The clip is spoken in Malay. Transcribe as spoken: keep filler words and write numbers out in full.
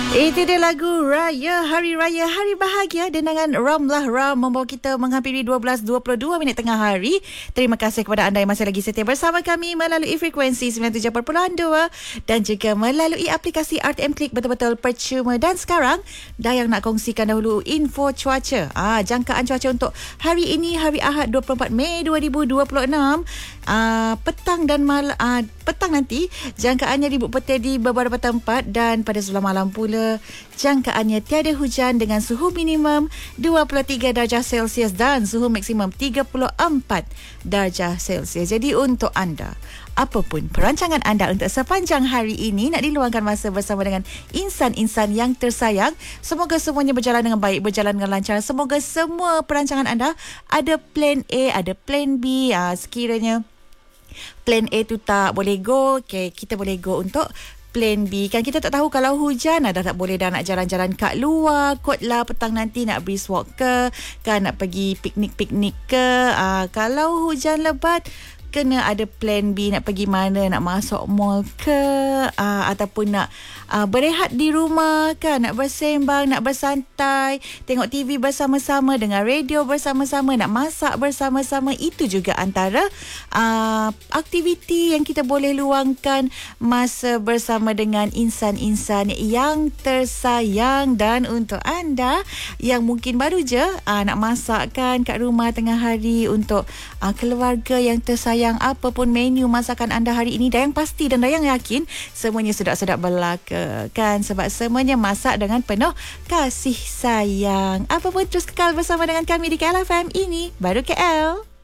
Itu dia lagu Raya, Hari Raya, Hari Bahagia dengan Ramlah Ram membawa kita menghampiri dua belas dua puluh dua minit tengah hari. Terima kasih kepada anda yang masih lagi setia bersama kami melalui frekuensi sembilan puluh tujuh perpuluhan dua dan juga melalui aplikasi R T M Klik betul-betul percuma. Dan sekarang Dayang nak kongsikan dahulu info cuaca. Ah, jangkaan cuaca untuk hari ini, hari Ahad dua puluh empat Mei dua ribu dua puluh enam. Ah, petang dan mal ah, petang nanti jangkaannya di Bukit Putih di beberapa tempat, dan pada sebelah malam pula jangkaannya tiada hujan dengan suhu minimum dua puluh tiga darjah Celsius dan suhu maksimum tiga puluh empat darjah Celsius. Jadi untuk anda, apapun perancangan anda untuk sepanjang hari ini, nak diluangkan masa bersama dengan insan-insan yang tersayang, semoga semuanya berjalan dengan baik, berjalan dengan lancar. Semoga semua perancangan anda ada plan A, ada plan B. Ah, sekiranya plan A tu tak boleh go, okay, kita boleh go untuk plan B. Kan kita tak tahu kalau hujan, dah tak boleh dah nak jalan-jalan kat luar. Kot lah petang nanti nak brisk walk ke, kan nak pergi piknik-piknik ke. Aa, kalau hujan lebat, kena ada plan B, nak pergi mana, nak masuk mall ke, aa, ataupun nak aa, berehat di rumah kan, nak bersembang, nak bersantai, tengok T V bersama-sama, dengar radio bersama-sama, nak masak bersama-sama. Itu juga antara aa, aktiviti yang kita boleh luangkan masa bersama dengan insan-insan yang tersayang. Dan untuk anda yang mungkin baru je aa, nak masak kan kat rumah tengah hari untuk aa, keluarga yang tersayang, apapun menu masakan anda hari ini, Dayang pasti dan Dayang yakin semuanya sedap-sedap belaka kan, sebab semuanya masak dengan penuh kasih sayang. Apapun, terus kekal bersama dengan kami di K L F M. Ini baru K L.